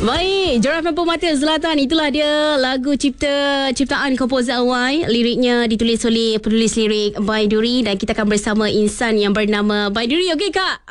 Baik, Joran Pemata Zlatan, itulah dia lagu ciptaan komposer Y. Liriknya ditulis oleh penulis lirik Baiduri dan kita akan bersama insan yang bernama Baiduri. Okey Kak,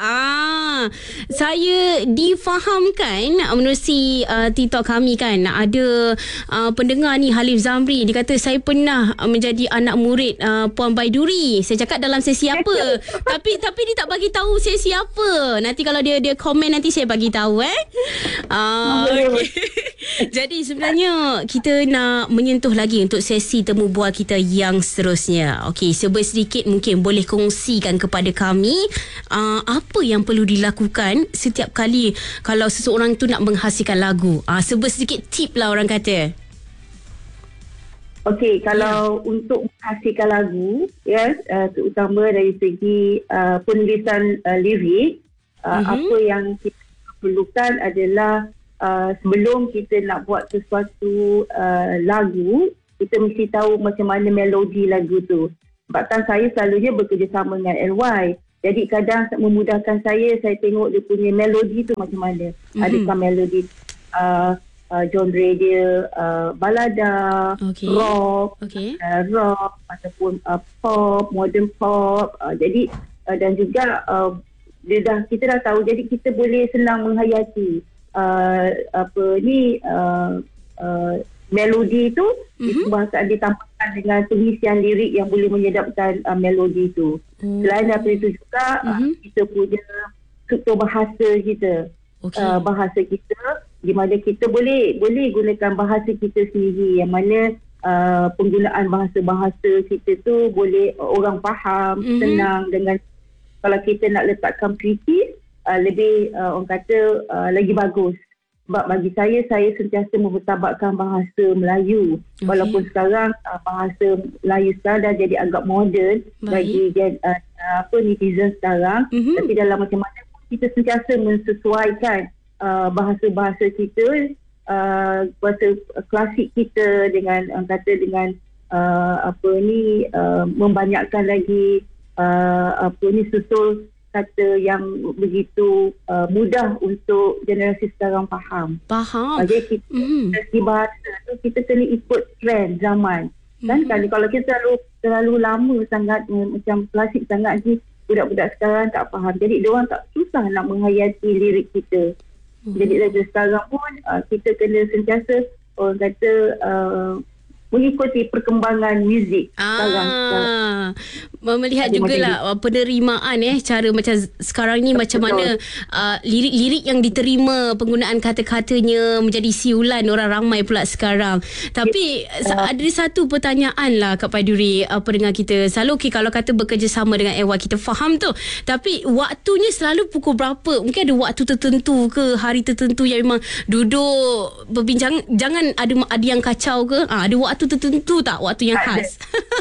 saya difahamkan menerusi TikTok kami kan, ada pendengar ni Halif Zamri, dia kata saya pernah menjadi anak murid Puan Baiduri. Saya cakap dalam sesi apa? tapi dia tak bagi tahu sesi apa. Nanti kalau dia komen nanti saya bagi tahu Okay. Jadi sebenarnya kita nak menyentuh lagi untuk sesi temu bual kita yang seterusnya. Okey, sedikit mungkin boleh kongsikan kepada kami apa yang perlu dilakukan setiap kali kalau seseorang tu nak menghasilkan lagu. Sedikit tip lah orang kata. Okey, kalau untuk menghasilkan lagu, terutama dari segi penulisan lirik, apa yang kita perlukan adalah sebelum kita nak buat sesuatu lagu, kita mesti tahu macam mana melodi lagu tu. Sebabkan saya selalunya bekerjasama dengan LY. Jadi kadang memudahkan saya tengok dia punya melodi tu macam mana. Adakah melodi genre dia balada, rock, rock ataupun pop, modern pop. Jadi dan juga kita dah tahu, jadi kita boleh senang menghayati melodi itu ditambahkan dengan pengisian lirik yang boleh menyedapkan melodi itu. Selain daripada itu juga kita punya struktur bahasa kita, bahasa kita di mana kita boleh gunakan bahasa kita sendiri, yang mana penggunaan bahasa kita tu boleh orang faham senang. Dengan kalau kita nak letakkan kritis, lebih orang kata lagi bagus. Sebab bagi saya sentiasa mempertabatkan bahasa Melayu. Walaupun sekarang bahasa Melayu sekarang dah jadi agak moden bagi netizen sekarang. Tapi dalam macam mana pun kita sentiasa mensesuaikan bahasa-bahasa kita, bahasa klasik kita dengan orang kata dengan membanyakkan lagi susul kata yang begitu mudah untuk generasi sekarang faham. Jadi kita bahasa tu kita kena ikut trend zaman. Kan kalau kita terlalu lama sangat macam klasik sangat ni, budak-budak sekarang tak faham. Jadi diorang tak susah nak menghayati lirik kita. Jadi dari sekarang pun kita kena sentiasa orang kata mengikuti perkembangan muzik sekarang. Melihat jugalah penerimaan cara macam sekarang ni, macam mana lirik-lirik yang diterima, penggunaan kata-katanya menjadi siulan orang ramai pula sekarang. Tapi ada satu pertanyaan lah Kak Baiduri, pendengar kita selalu kalau kata bekerjasama dengan Ewa, kita faham tu, tapi waktunya selalu pukul berapa? Mungkin ada waktu tertentu ke, hari tertentu yang memang duduk berbincang, jangan ada yang kacau ke? Ada waktu tertentu tak? Waktu yang khas?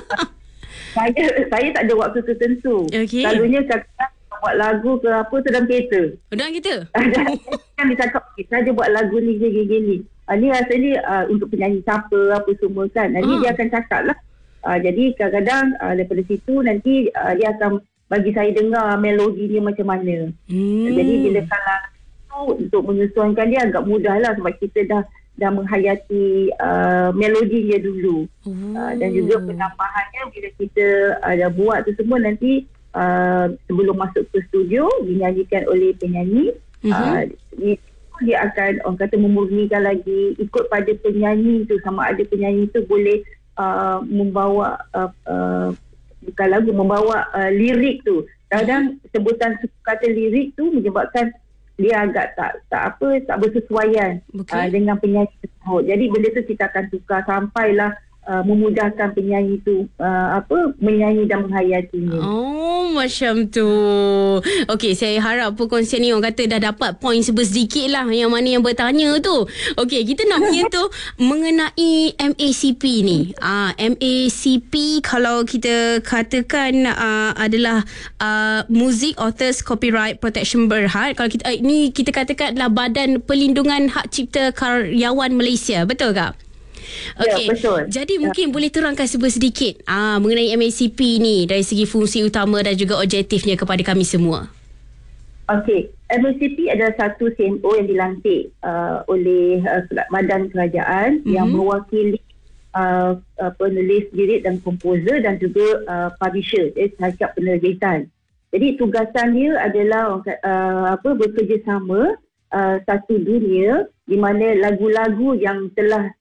Saya tak ada waktu tertentu. Selalunya kadang buat lagu ke apa tu dalam kereta. Dalam kereta? Kan dia cakap, saya buat lagu ni gini. Ni rasanya untuk penyanyi siapa apa semua kan. Nanti dia akan cakap lah. Jadi kadang-kadang daripada situ nanti dia akan bagi saya dengar melodi ni macam mana. Jadi bila kalau untuk menyesuaikan dia agak mudah lah, sebab kita dah menghayati melodi dia dulu. Dan juga penambahannya bila kita dah buat tu semua, nanti sebelum masuk ke studio dinyanyikan oleh penyanyi, dia akan orang kata memurnikan lagi, ikut pada penyanyi tu, sama ada penyanyi tu boleh membawa bukan lagu, membawa lirik tu. Kadang sebutan kata lirik tu menyebabkan dia agak tak bersesuaian dengan penyanyi tersebut. Jadi benda tu kita akan tukar sampailah memudahkan penyanyi tu menyanyi dan menghayatinya. Macam tu. Okey, saya harap perkongsian ni orang kata dah dapat poin sedikit lah yang mana yang bertanya tu. Okey, kita nak menyentuh mengenai MACP ni. MACP kalau kita katakan adalah Music Authors Copyright Protection Berhad. Kalau kita ni kita katakan adalah Badan Perlindungan Hak Cipta Karyawan Malaysia. Betul tak? Okey. Ya, betul. Jadi mungkin boleh terangkan sedikit mengenai MACP ni dari segi fungsi utama dan juga objektifnya kepada kami semua. Okey. MSCP adalah satu CMO yang dilantik oleh badan kerajaan yang mewakili penulis lirik dan komposer dan juga publisher, syarikat penerbitan. Jadi tugasan dia adalah bekerjasama satu dunia di mana lagu-lagu yang telah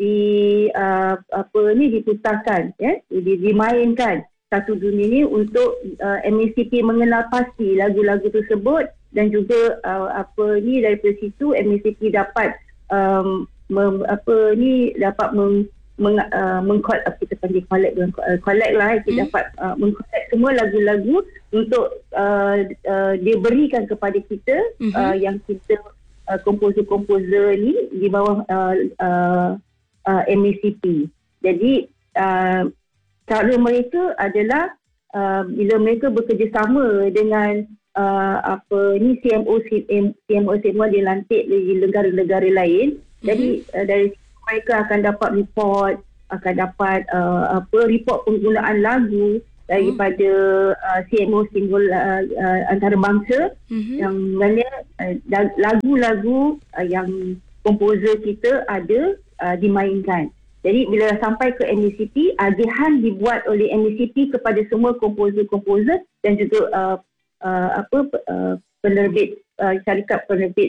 diputarkan, dimainkan satu dunia ni untuk MSCP mengenal pasti lagu-lagu tersebut dan juga daripada situ MSCP dapat kita panggil collect lah, kita dapat mengcollect semua lagu-lagu untuk dia berikan kepada kita yang kita komposer-komposer ni di bawah MSCP. Jadi cara mereka adalah bila mereka bekerjasama dengan CMO dilantik di negara-negara lain. Jadi dari mereka akan dapat report, akan dapat report penggunaan lagu daripada CMO simbol antarabangsa yang mana lagu-lagu yang komposer kita ada dimainkan. Jadi bila sampai ke MSCP, agihan dibuat oleh MSCP kepada semua komposer-komposer dan juga penerbit, syarikat penerbit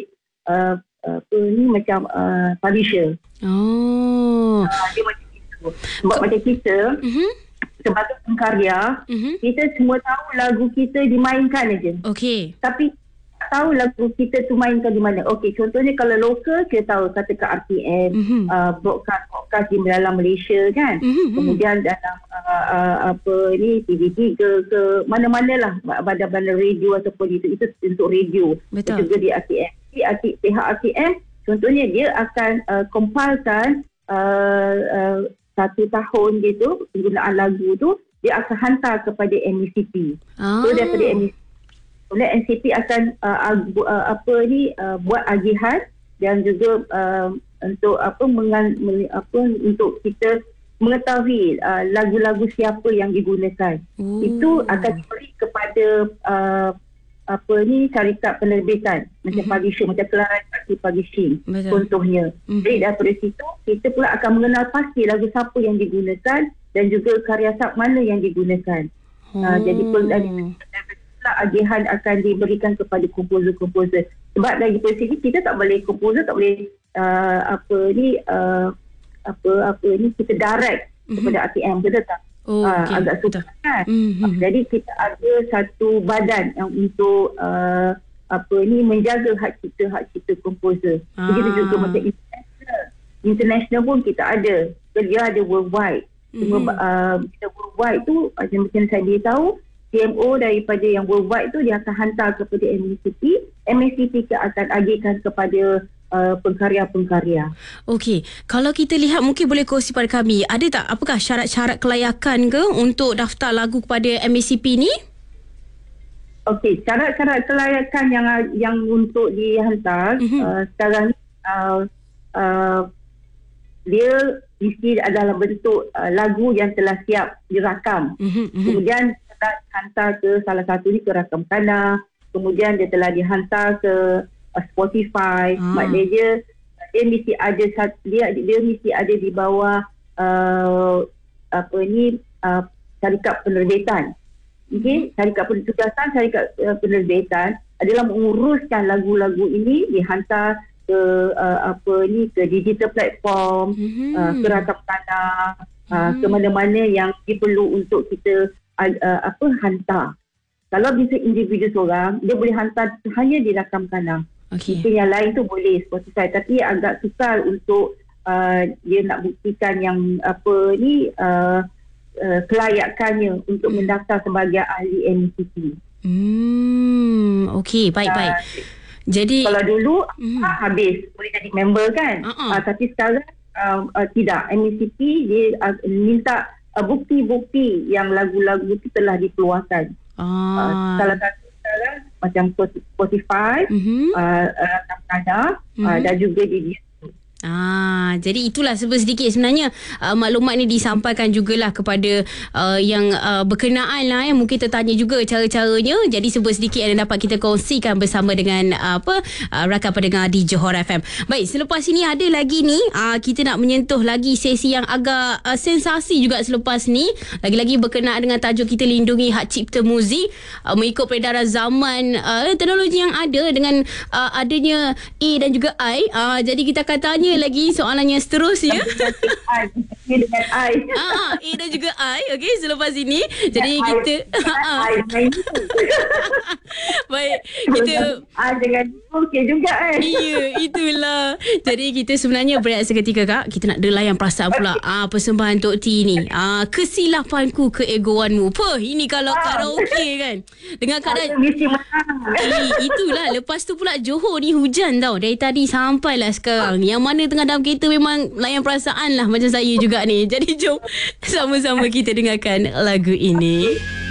publisher. Dia macam itu. Sebab macam kita sebagai pengkarya, kita semua tahu lagu kita dimainkan aja. Okey. Tapi tak tahu lagu kita tu mainkan di mana. Okey, contohnya kalau lokal kita tahu katakan RTM, broadcast di dalam Malaysia kan. Kemudian dalam TV3 ke mana-manalah bandar-bandar radio ataupun itu untuk radio. Betul. Juga di RTM. Pihak RTM contohnya dia akan compile-kan 1 tahun gitu penggunaan lagu tu, dia akan hantar kepada MSCP. So daripada MSCP, oleh MSCP akan buat agihan dan juga untuk untuk kita mengetahui lagu-lagu siapa yang digunakan. Itu akan diberi kepada syarikat penerbitan macam publisher, macam Clarence Publishing. Betul. Contohnya. Jadi daripada situ kita pula akan mengenal pasti lagu siapa yang digunakan dan juga karya sab mana yang digunakan. Jadi agihan akan diberikan kepada komposer-komposer. Sebab dari sini kita tak boleh, komposer tak boleh kita direct kepada RTM, betul tak? Agak sukar kan. Jadi kita ada satu badan yang untuk menjaga hak cipta komposer. Begitu juga macam international pun kita ada. Dia ada worldwide. Kita worldwide tu macam saya beritahu, CMO daripada yang worldwide tu dia akan hantar kepada MSCP. MSCP akan agihkan kepada pengkarya-pengkarya. Okey, kalau kita lihat mungkin boleh kongsi pada kami, ada tak apakah syarat-syarat kelayakan ke untuk daftar lagu kepada MSCP ni? Okey, syarat-syarat kelayakan yang untuk dihantar sekarang ni dia mesti adalah bentuk lagu yang telah siap dirakam. Kemudian telah dihantar ke salah satu ni ke rakam tanah, kemudian dia telah dihantar ke Spotify. Maknanya dia mesti ada dia mesti ada di bawah syarikat penerbitan. Okey, syarikat penugasan syarikat penerbitan adalah menguruskan lagu-lagu ini dihantar ke ke digital platform, ke rakam tanah, ke mana-mana yang perlu untuk kita hantar. Kalau bisa individu seorang, dia boleh hantar hanya di rakam tanah. Itu yang lain tu boleh Spotify, tapi agak sukar untuk dia nak buktikan yang kelayakannya untuk mendaftar sebagai ahli MSCP. Okey, baik. Jadi kalau dulu habis boleh jadi member kan, tapi sekarang tidak. MSCP dia minta bukti-bukti yang lagu-lagu itu telah dikeluarkan. Salah satu sekarang macam Spotify, rakam tanah dan juga di YouTube. Jadi itulah sedikit sebenarnya maklumat ni disampaikan jugalah kepada yang berkenaan lah, mungkin tertanya juga cara-caranya. Jadi sedikit yang dapat kita kongsikan bersama dengan rakan pendengar di Johor FM. Baik, selepas ini ada lagi ni kita nak menyentuh lagi sesi yang agak sensasi juga selepas ni. Lagi-lagi berkenaan dengan tajuk kita lindungi hak cipta muzik mengikut peredaran zaman teknologi yang ada dengan adanya A dan juga I. Jadi kita akan tanya lagi soalan yang seterusnya. A dengan I. A dan juga I. Okey, selepas ini. Jadi kita baik, kita dengan okey juga Ya, itulah. Jadi kita sebenarnya berehat seketika, Kak. Kita nak delayan perasaan pula. Persembahan Tok T ni. Kesilapanku, keegoanmu. Ini kalau karaoke kan. Dengan keadaan itulah. Lepas tu pula Johor ni hujan tau. Dari tadi sampailah sekarang. Yang mana tengah dalam kereta memang layan perasaan lah macam saya juga ni. Jadi jom sama-sama kita dengarkan lagu ini.